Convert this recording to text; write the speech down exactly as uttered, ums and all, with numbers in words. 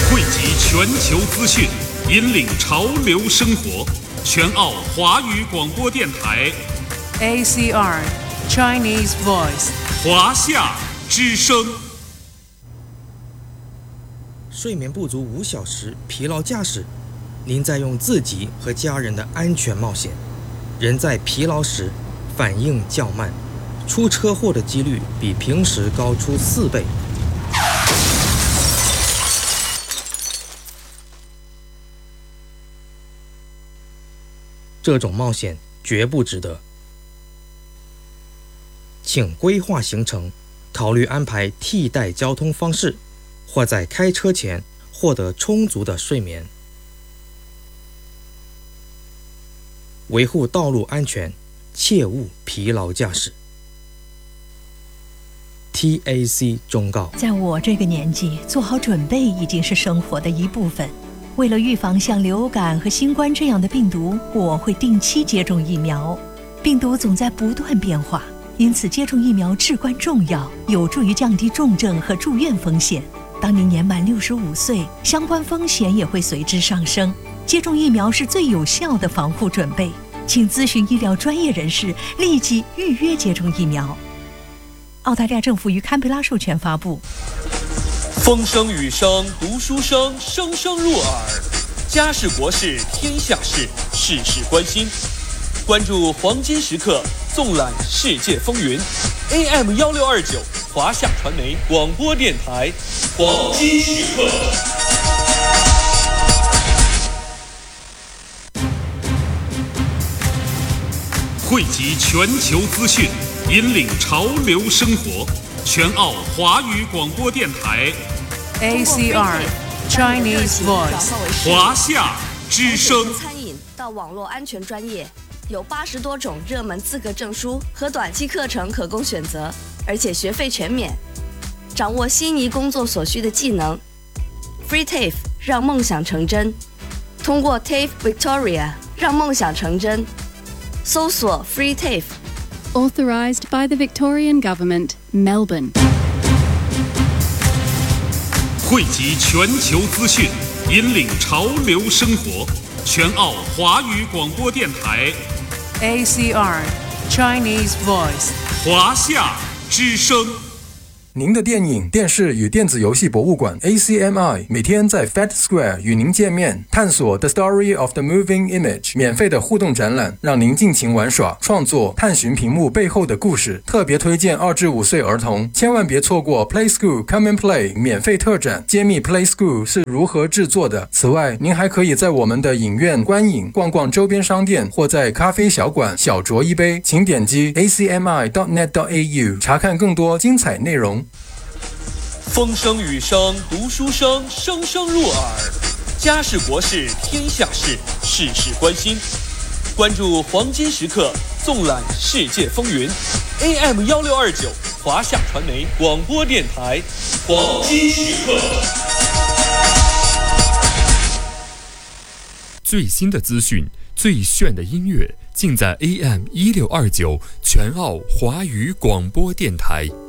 汇集全球资讯，引领潮流生活。全澳华语广播电台 A C R Chinese Voice 华夏之声。 睡眠不足五小时，疲劳驾驶，您在用自己和家人的安全冒险。人在疲劳时反应较慢，出车祸的几率比平时高出四倍。这种冒险绝不值得。请规划行程，考虑安排替代交通方式，或在开车前获得充足的睡眠。维护道路安全，切勿疲劳驾驶。T A C 忠告： 在我这个年纪，做好准备已经是生活的一部分。为了预防像流感和新冠这样的病毒，我会定期接种疫苗。病毒总在不断变化，因此接种疫苗至关重要，有助于降低重症和住院风险。当您年满六十五岁，相关风险也会随之上升。接种疫苗是最有效的防护准备，请咨询医疗专业人士，立即预约接种疫苗。澳大利亚政府于堪培拉授权发布。 风声雨声读书声，声声入耳。家事国事天下事，事事关心。关注黄金时刻，纵览世界风云。A M 一六二九华夏传媒广播电台，黄金时刻。 汇集全球资讯，引领潮流生活。全澳华语广播电台 A C R Chinese Voice 华夏之声。 从餐饮到网络安全专业，有八十多种热门资格证书和短期课程可供选择，而且学费全免。掌握心仪工作所需的技能 ，Free T A F E 让梦想成真。通过 T A F E Victoria 让梦想成真。搜索 Free T A F E。Authorised by the Victorian Government, Melbourne。 汇集全球资讯，引领潮流生活。全澳华语广播电台 A C R Chinese Voice 华夏之声。 您的电影、电视与电子游戏博物馆 A C M I 每天在 Fed Square 与您见面，探索 The Story of the Moving Image 免费的互动展览，让您尽情玩耍、创作，探寻屏幕背后的故事。特别推荐二至五岁儿童，千万别错过 Play School Come and Play 免费特展，揭秘 Play School 是如何制作的。此外，您还可以在我们的影院观影、逛逛周边商店，或在咖啡小馆小酌一杯。请点击 A C M I dot net dot A U 查看更多精彩内容。 风声雨声读书声，声声入耳。家事国事天下事，事事关心。关注黄金时刻，纵览世界风云。A M 一六二九华夏传媒广播电台，黄金时刻。 最新的资讯，最炫的音乐，尽在 A M 一六二九全澳华语广播电台。